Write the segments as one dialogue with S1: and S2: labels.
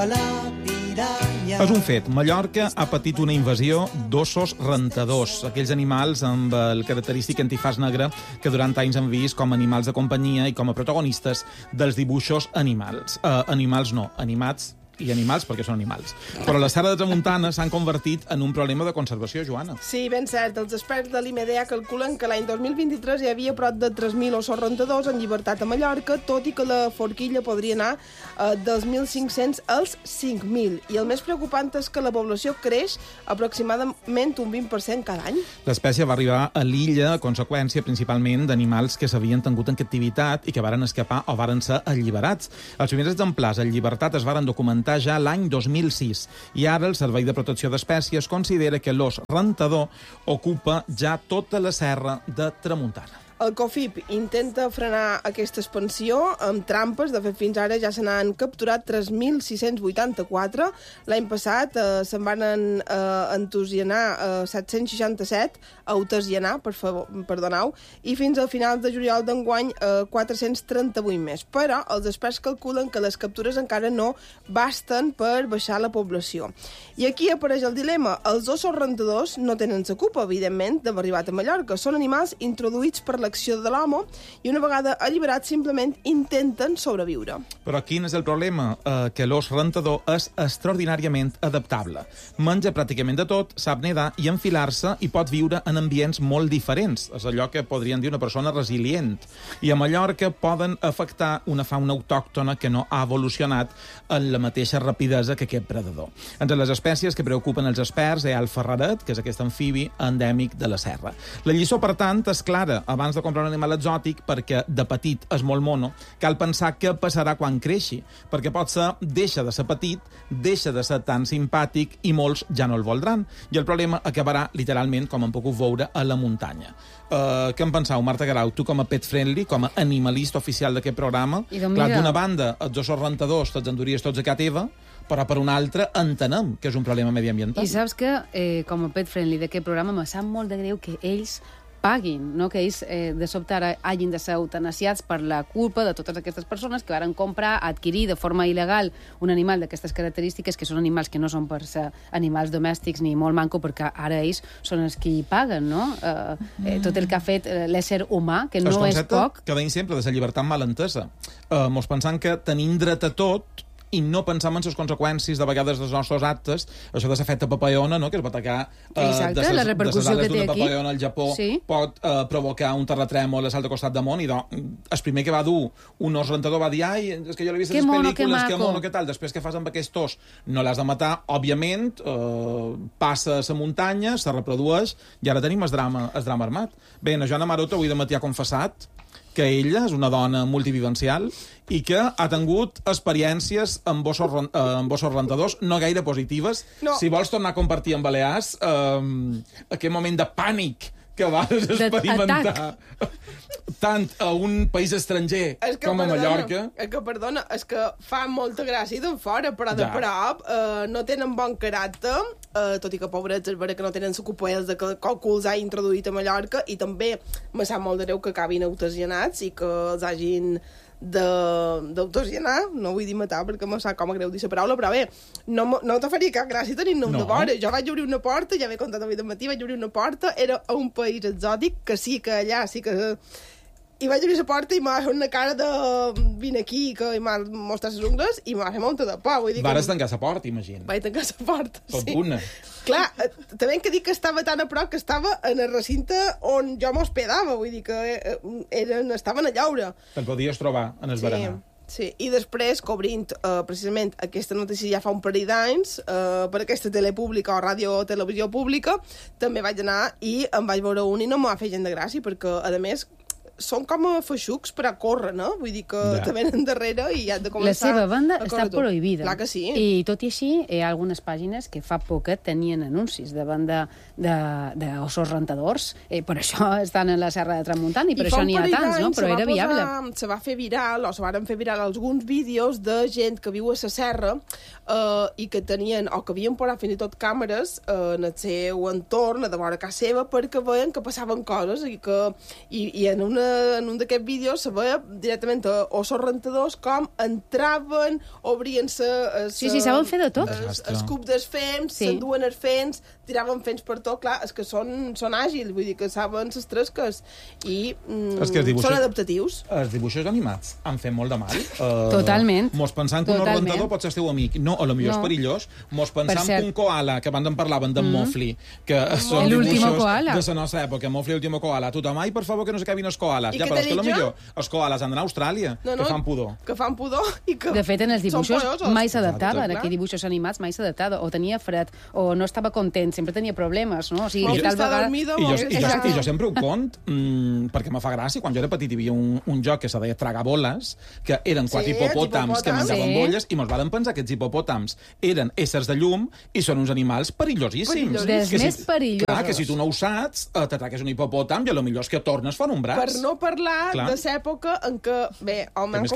S1: És un fet. Mallorca ha patit una invasió d'ossos rentadors, aquells animals amb el característic antifàs negre que durant anys han vist com animals de companyia i com a protagonistes dels dibuixos animals. Animats i animals perquè són animals. Però la Serra de Tramuntana s'han convertit en un problema de conservació, Joana.
S2: Sí, ben cert. Els experts de l'IMEDEA calculen que l'any 2023 hi havia prop de 3.000 ossos rentadors en llibertat a Mallorca, tot i que la forquilla podria anar dels 1.500 als 5.000. I el més preocupant és que la població creix aproximadament un 20% cada any.
S1: L'espècie va arribar a l'illa a conseqüència principalment d'animals que s'havien tingut en captivitat i que varen escapar o varen ser alliberats. Els primers exemplars en llibertat es varen documentar ja l'any 2006 i ara el Servei de Protecció d'Espècies considera que l'os rentador ocupa ja tota la serra de Tramuntana.
S2: El COFIP intenta frenar aquesta expansió amb trampes. De fet, fins ara ja se n'han capturat 3.684. L'any passat se'n van entusianar 767, perdoneu, i fins al final de juliol d'enguany 438 més. Però els experts calculen que les captures encara no basten per baixar la població. I aquí apareix el dilema. Els ossos rentadors no tenen la culpa, evidentment, d'haver arribat a Mallorca. Són animals introduïts per l'acció de l'home i una vegada alliberats simplement intenten sobreviure.
S1: Però quin és el problema? Que l'os rentador és extraordinàriament adaptable. Menja pràcticament de tot, sap nedar i enfilar-se i pot viure en ambients molt diferents. És allò que podrien dir una persona resilient. I a Mallorca poden afectar una fauna autòctona que no ha evolucionat en la mateixa rapidesa que aquest predador. Entre les espècies que preocupen els experts hi ha el ferraret, que és aquest amfibi endèmic de la serra. La lliçó, per tant, és clara. Abans de comprar un animal exòtic, perquè de petit és molt mono, cal pensar què passarà quan creixi, perquè potser deixa de ser petit, deixa de ser tan simpàtic i molts ja no el voldran. I el problema acabarà literalment, com hem pogut veure, a la muntanya. Què en penseu, Marta Garau? Tu com a pet friendly, com a animalista oficial d'aquest programa, clar, d'una banda, els ossos rentadors te'ls enduries tots a casa teva, però per una altra entenem que és un problema mediambiental.
S3: I saps que, com a pet friendly d'aquest programa, me sap molt de greu que ells paguin, no? Que ells de sobte ara hagin de ser eutanasiats per la culpa de totes aquestes persones que varen comprar, adquirir de forma il·legal un animal d'aquestes característiques, que són animals que no són per ser animals domèstics ni molt manco, perquè ara ells són els qui paguen, no? Tot el que ha fet l'ésser humà, que no és poc.
S1: El concepte que veiem sempre de la llibertat mal entesa. Mos pensant que tenim dret a tot i no pensam en les conseqüències de vegades dels nostres actes, això de l'efecte papallona, no? Que es pot atacar
S3: la repercussió que té aquí.
S1: Papallona al Japó pot provocar un terratrèmol a l'altre costat del món, i el primer que va dur un os rentador va dir, ai, és que jo l'he vist a les pel·lícules, que mono, que tal, després que fas amb aquest os no l'has de matar, òbviament passa a la muntanya, se reprodueix, i ara tenim el drama armat. Bé, la Joana Maroto avui de matí ha confessat que ella és una dona multivivencial i que ha tingut experiències amb ossos rentadors no gaire positives. No. Si vols tornar a compartir amb Balears aquest moment de pànic que vas experimentar tant a un país estranger com a Mallorca.
S2: És que fa molta gràcia d'en fora, però de prop no tenen bon caràcter, tot i que pobrets és vera que no tenen la culpa de que qualcú els ha introduït a Mallorca, i també me sap molt de greu que acabin eutanasiats i que els hagin d'autosianar, no vull dir matar perquè me sap com a greu dir la paraula, però bé, no te faria cap gràcia tenir-ne de vora. Jo vaig obrir una porta, ja m'he contat avui de matí, vaig obrir una porta, era a un país exòtic, que sí que allà sí que... I vaig obrir la porta i m'ha fet una cara de vine aquí, que m'ha mostrat les ungles, i m'ha fet molta de por.
S1: Vares tancar la porta, imagina.
S2: Vaig tancar la porta, sí.
S1: Tot una.
S2: Clar, també hem de dir que estava tan a prop que estava en el recinte on jo m'hospedava, vull dir que estaven a llaure.
S1: Te'n podies trobar en el berenar.
S2: Sí, i després, cobrint precisament aquesta notícia ja fa un parell d'anys, per aquesta tele pública o ràdio o televisió pública, també vaig anar i em vaig veure un i no m'ha fet gent de gràcia, perquè, a més, són com a feixucs per a córrer, no? Vull dir que te venen darrere i ja has de començar...
S3: La seva banda està prohibida.
S2: Clar que sí.
S3: I tot i així, hi ha algunes pàgines que fa poquet tenien anuncis de banda d'ossos rentadors. Per això estan a la Serra de Tramuntana i per això n'hi ha tants, no? Però era viable.
S2: Se va fer viral, o se van fer viral alguns vídeos de gent que viu a la serra i que tenien, o que havien posat fins i tot càmeres en el seu entorn, a de vora casa seva, perquè veien que passaven coses i en una en un d'aquests vídeos se veia directament o els rentadors com entraven, obrien-se...
S3: Sí, saben fer de tot.
S2: Els cubs dels fems, s'enduen els fems, tiraven fems per tot, clar, és que són àgils, vull dir que saben les tresques i són adaptatius.
S1: Els dibuixos animats han fet molt de mal.
S3: Totalment.
S1: Mos pensant que un rentador pot ser el teu amic. No, a lo millor és perillós. Mos pensant que un koala, que abans en parlaven d'en Mofli, que són dibuixos de la nostra època, Mofli, l'último koala. Tothom, ai, per favor, que no s'acabin els koalas. Ja, però és que a lo millor els koalas han d'anar a Austràlia, que fan pudor.
S2: Que fan pudor i que...
S3: De fet, en els dibuixos mai s'adaptaven. Aquí dibuixos animats mai s'adaptava. O tenia fred, o no estava content, sempre tenia problemes, no? O sigui, tal vegada...
S1: I jo sempre ho cont, perquè me fa gràcia. Quan jo era petit hi havia un joc que se deia Tragaboles, que eren 4 hipopòtams que menjaven bolles, i mos van pensar que aquests hipopòtams eren éssers de llum i són uns animals perillosíssims.
S3: Dels més perillosos.
S1: Clar, que si tu no ho saps, t'atraques un hipopòtam i potser és que tornes fan un braç.
S2: Per no parlar de l'època en què... Bé, el Manco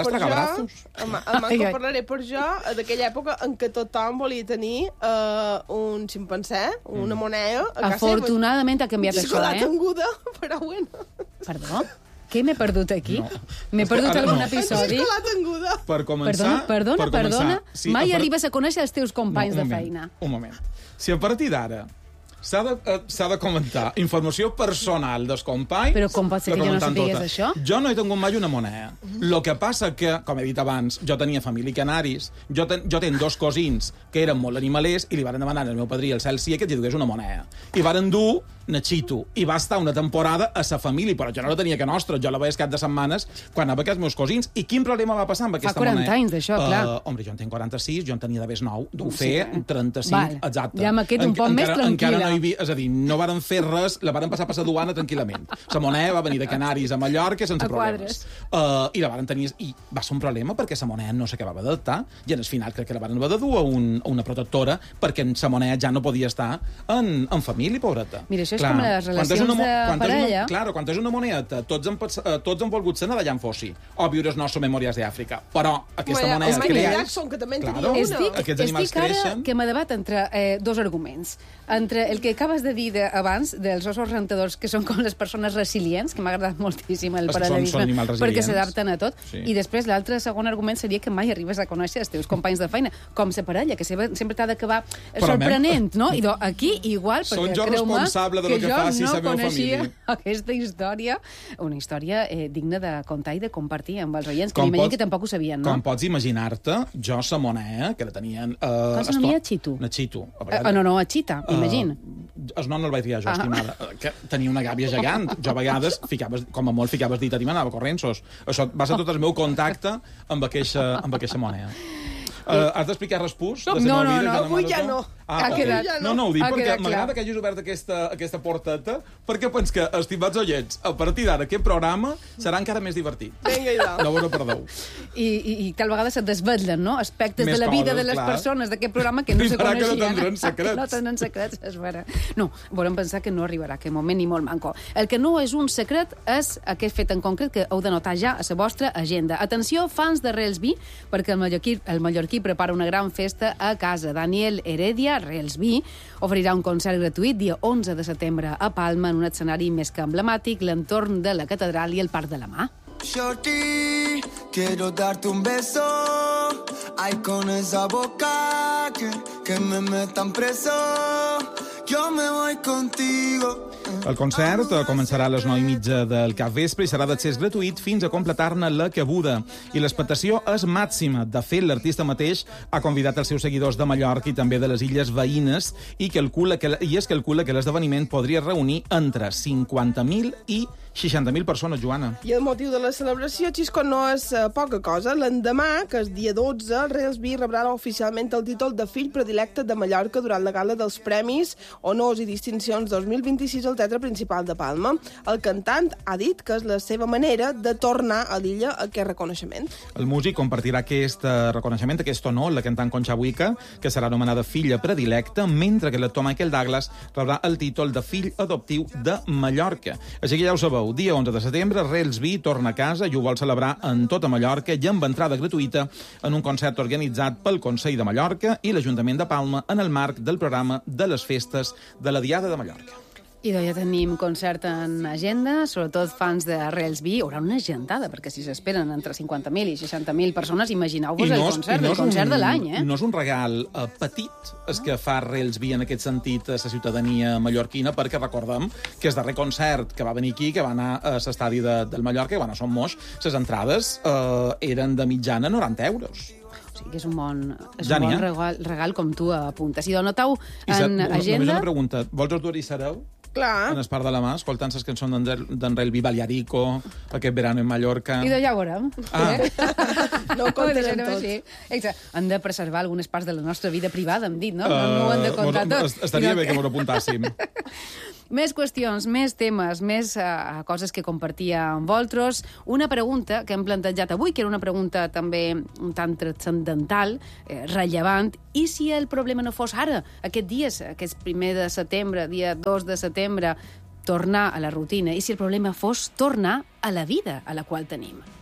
S2: parlaré per jo, d'aquella època en què tothom volia tenir un ximpancé, una moneda a casa.
S3: Afortunadament ha canviat això,
S2: Xocolata anguda, però bueno.
S3: Perdó? Què m'he perdut aquí? M'he perdut algun episodi?
S2: Xocolata anguda.
S1: Per començar...
S3: Perdona. Mai arribes a conèixer els teus companys de feina.
S1: Un moment. Si a partir d'ara s'ha de comentar informació personal dels companys...
S3: Però com pot ser que jo no sapigués això?
S1: Jo no he tingut mai una moneda. Lo que passa que, com he dit abans, jo tenia família canaris, jo tenc 2 cosins que eren molt animalers i li van demanar al meu padrí, el Celsià, que li dugués una moneda. I varen dur Nachito, i va estar una temporada a sa família, però jo no la tenia que nostra, jo la veia cap de setmanes quan anava amb els meus cosins. I quin problema va passar amb aquesta moneda?
S3: Fa 40 anys d'això, clar.
S1: Home, jo en tinc 46, jo en tenia d'haver 9, deu fer 35, exacte.
S3: Ja m'ha quedat un poc més tranquil·la.
S1: És a dir, no varen fer res, la varen passar per la duana tranquil·lament. La moneda va venir de Canaris a Mallorca sense problemes. I la varen tenir... I va ser un problema perquè la moneda no s'acabava d'adaptar i en el final crec que la varen haver de dur a una protectora perquè la moneda ja no podia estar en família, pobreta.
S3: Mira, això és com les relacions de parella.
S1: Claro, quan és una moneda, tots han volgut ser d'allà en fossi o viure les nostres memòries d'Àfrica. Però aquesta moneda es creix...
S3: Estic ara que me debat entre 2 arguments. Entre el que acabes de dir abans, dels ossos rentadors, que són com les persones resilients, que m'ha agradat moltíssim el paral·lelisme, perquè s'adapten a tot, i després l'altre segon argument seria que mai arribes a conèixer els teus companys de feina, com la parella, que sempre t'ha d'acabar sorprenent, no? I aquí igual, perquè creu-me que jo no coneixia aquesta història, una història digna de contar i de compartir amb els oients, que m'imagino que tampoc ho sabien, no?
S1: Com pots imaginar-te, jo la moneda, que la tenien...
S3: Com s'anomia? Chito?
S1: Chito.
S3: No, a Chita, imagina.
S1: El nom no el vaig dir jo, estimada, que tenia una gàbia gegant. Jo a vegades, com a molt, ficaves dit a ti, m'anava corrents. Això va ser tot el meu contacte amb aquesta moneda. Has d'explicar respús?
S2: No, avui ja no.
S1: No, ho dic perquè m'agrada que hagis obert aquesta porteta, perquè pens que, estimats oients, a partir d'ara aquest programa serà encara més divertit.
S2: Vinga, idò.
S1: No ho perdeu.
S3: I tal vegada se desvetllen, no?, aspectes de la vida de les persones d'aquest programa que no se coneixien.
S1: Que no tindran secrets.
S3: No tenen secrets, és vera. No, volem pensar que no arribarà aquest moment ni molt manco. El que no és un secret és aquest fet en concret que heu de notar ja a la vostra agenda. Atenció, fans de Reelsby, perquè el mallorquí prepara una gran festa a casa. Daniel Heredia, Reelsby, oferirà un concert gratuït dia 11 de setembre a Palma en un escenari més que emblemàtic, l'entorn de la catedral i el Parc de la Mar.
S4: Shorty, quiero darte un beso, ay con esa boca que me metan preso, yo me voy contigo.
S1: El concert començarà a les 9:30 del capvespre i serà d'accés gratuït fins a completar-ne la cabuda. I l'expectació és màxima. De fet, l'artista mateix ha convidat els seus seguidors de Mallorca i també de les illes veïnes i es calcula que l'esdeveniment podria reunir entre 50.000 i 60.000 persones, Joana.
S2: I el motiu de la celebració, Xisco, no és poca cosa. L'endemà, que és dia 12, el Reelsby rebrà oficialment el títol de fill predilecte de Mallorca durant la gala dels Premis, Honors i Distincions 2026 al Teatre Principal de Palma. El cantant ha dit que és la seva manera de tornar a l'illa aquest reconeixement.
S1: El músic compartirà aquest reconeixement, aquest honor, la cantant Concha Buica, que serà anomenada filla predilecta, mentre que l'actor Michael Douglas rebrà el títol de fill adoptiu de Mallorca. Així que ja ho sabeu, dia 11 de setembre, Reelsby torna a casa i ho vol celebrar en tota Mallorca i amb entrada gratuïta en un concert organitzat pel Consell de Mallorca i l'Ajuntament de Palma en el marc del programa de les festes de la Diada de Mallorca.
S3: I ja tenim concert en agenda, sobretot fans de Railsby. Hi haurà una gentada, perquè si s'esperen entre 50.000 i 60.000 persones, imagineu-vos el concert de l'any, eh?
S1: No és un regal petit, el que fa Railsby en aquest sentit a la ciutadania mallorquina, perquè recordem que el darrer concert que va venir aquí, que va anar a l'estadi del Mallorca, que va anar a Son Moix, les entrades eren de mitjana 90 euros.
S3: O sigui que és un bon regal, com tu apuntes. Si noteu en agenda...
S1: Només una pregunta. Vols us-dur-hi sereu?
S2: Clar.
S1: En el Parc de la Mà, escoltant les cançons d'en Railsby, Balearico, aquest verano en Mallorca...
S3: I ja ho veurem.
S2: No ho contarem tot.
S3: Exacte. Han de preservar algunes parts de la nostra vida privada, hem dit, no? No ho han de contar tot.
S1: Estaria bé que m'ho apuntàssim.
S3: Més qüestions, més temes, més coses que compartia amb vosaltres. Una pregunta que hem plantejat avui, que era una pregunta també un tant transcendental, rellevant. I si el problema no fos ara, aquests dies, aquest 1 de setembre, dia 2 de setembre, tornar a la rutina? I si el problema fos tornar a la vida a la qual tenim?